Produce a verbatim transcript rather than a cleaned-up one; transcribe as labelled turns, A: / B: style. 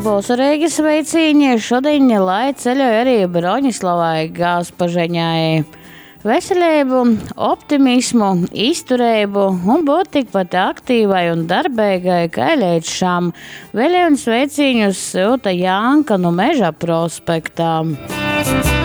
A: būs Rīgas sveiciņi. Šodien, lai ceļoja arī Broņislavai Gāzpažeņai. Veselību, optimismu, izturību un būt tikpat aktīvai un darbīgai kā līdz šam. Vēl viens sveiciņus sūta Janka no Meža prospektā.